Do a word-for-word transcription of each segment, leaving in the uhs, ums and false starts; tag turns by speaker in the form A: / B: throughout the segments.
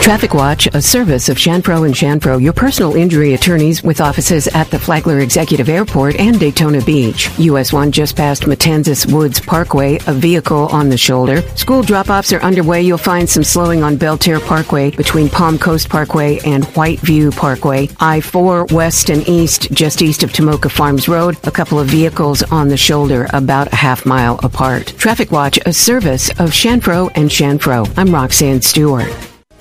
A: Traffic Watch, a service of Shanpro and Shanpro, your personal injury attorneys with offices at the Flagler Executive Airport and Daytona Beach. U S one just past Matanzas Woods Parkway, a vehicle on the shoulder. School drop-offs are underway. You'll find some slowing on Belterre Parkway between Palm Coast Parkway and Whiteview Parkway. I four west and east, just east of Tomoka Farms Road. A couple of vehicles on the shoulder about a half mile apart. Traffic Watch, a service of Shanpro and Shanpro. I'm Roxanne Stewart.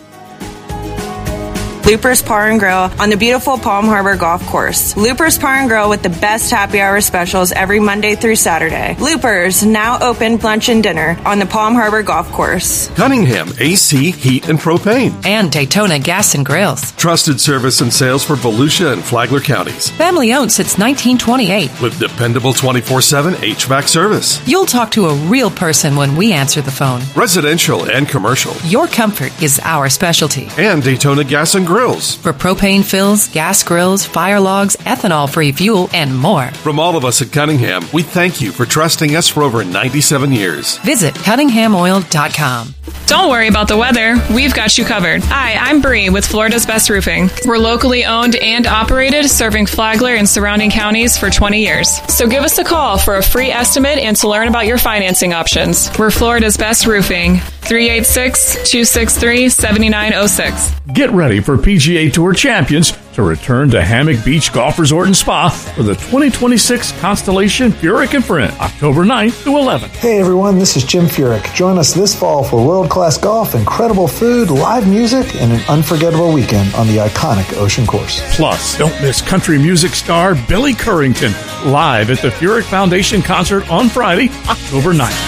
B: Loopers Bar and Grill on the beautiful Palm Harbor Golf Course. Loopers Bar and Grill with the best happy hour specials every Monday through Saturday. Loopers, now open lunch and dinner on the Palm Harbor Golf Course.
C: Cunningham, A C, Heat, and Propane.
D: And Daytona Gas and Grills.
C: Trusted service and sales for Volusia and Flagler counties.
D: Family owned since nineteen twenty-eight.
C: With dependable twenty-four seven H V A C service.
D: You'll talk to a real person when we answer the phone.
C: Residential and commercial.
D: Your comfort is our specialty.
C: And Daytona Gas and Grills.
D: For propane fills, gas grills, fire logs, ethanol-free fuel, and more.
C: From all of us at Cunningham, we thank you for trusting us for over ninety-seven years.
D: Visit cunningham oil dot com.
E: Don't worry about the weather. We've got you covered. Hi, I'm Bree with Florida's Best Roofing. We're locally owned and operated, serving Flagler and surrounding counties for twenty years. So give us a call for a free estimate and to learn about your financing options. We're Florida's Best Roofing. three eight six, two six three, seven nine zero six.
F: Get ready for P G A Tour champions to return to Hammock Beach Golf Resort and Spa for the twenty twenty-six Constellation Furyk and Friend, October ninth to eleventh.
G: Hey everyone, this is Jim Furyk. Join us this fall for world-class golf, incredible food, live music, and an unforgettable weekend on the iconic Ocean Course.
F: Plus, don't miss country music star Billy Currington live at the Furyk Foundation concert on Friday, October ninth.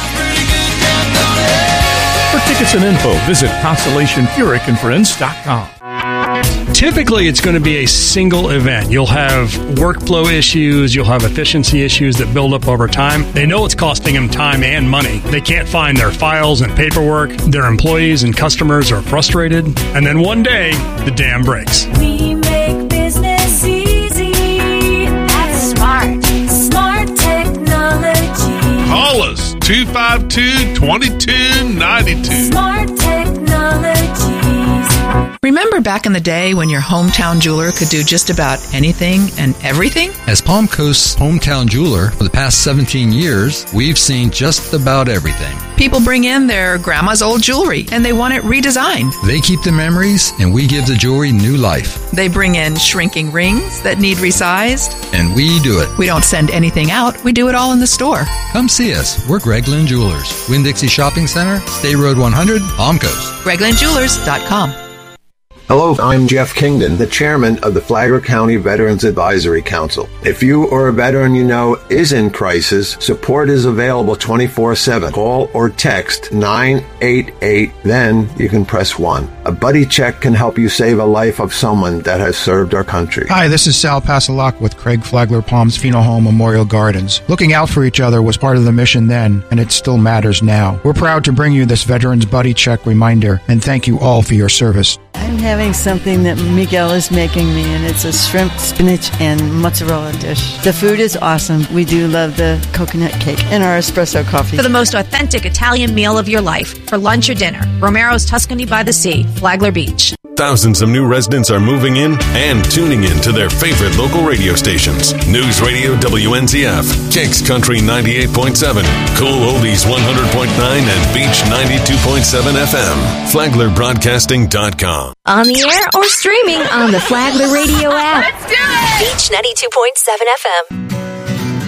F: For tickets and info, visit constellation furyk and friends dot com.
H: Typically, it's going to be a single event. You'll have workflow issues, you'll have efficiency issues that build up over time. They know it's costing them time and money. They can't find their files and paperwork. Their employees and customers are frustrated. And then one day, the dam breaks.
I: We make business easy. That's smart. Smart technology.
J: Call us two five two, two two nine two.
I: Smart technologies.
K: Remember back in the day when your hometown jeweler could do just about anything and everything?
L: As Palm Coast's hometown jeweler for the past seventeen years, we've seen just about everything.
K: People bring in their grandma's old jewelry and they want it redesigned.
L: They keep the memories and we give the jewelry new life.
K: They bring in shrinking rings that need resized.
L: And we do it.
K: We don't send anything out. We do it all in the store.
L: Come see us. We're Gregland Jewelers. Winn-Dixie Shopping Center, State Road one hundred, Palm Coast.
K: Gregland Jewelers dot com.
M: Hello, I'm Jeff Kingdon, the chairman of the Flagler County Veterans Advisory Council. If you or a veteran you know is in crisis, support is available twenty-four seven. Call or text nine eight eight, then you can press one. A buddy check can help you save a life of someone that has served our country.
N: Hi, this is Sal Passalak with Craig Flagler Palms Funeral Home Memorial Gardens. Looking out for each other was part of the mission then, and it still matters now. We're proud to bring you this Veterans Buddy Check reminder, and thank you all for your service.
O: I'm having something that Miguel is making me, and it's a shrimp, spinach, and mozzarella dish. The food is awesome. We do love the coconut cake and our espresso coffee.
P: For the most authentic Italian meal of your life, for lunch or dinner, Romero's Tuscany by the Sea, Flagler Beach.
Q: Thousands of new residents are moving in and tuning in to their favorite local radio stations. News Radio W N Z F, Kicks Country ninety-eight point seven, Cool Oldies one hundred point nine, and Beach ninety-two point seven F M. Flagler Broadcasting dot com.
R: On the air or streaming on the Flagler Radio app.
I: Let's do it!
R: Beach ninety-two point seven F M.